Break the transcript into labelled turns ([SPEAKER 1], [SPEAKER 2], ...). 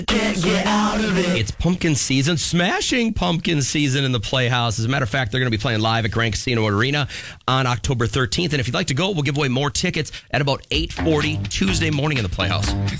[SPEAKER 1] Can't get out of it.
[SPEAKER 2] It's pumpkin season, smashing pumpkin season in the Playhouse. As a matter of fact, they're going to be playing live at Grand Casino Arena on October 13th. And if you'd like to go, we'll give away more tickets at about 8:40 Tuesday morning in the Playhouse.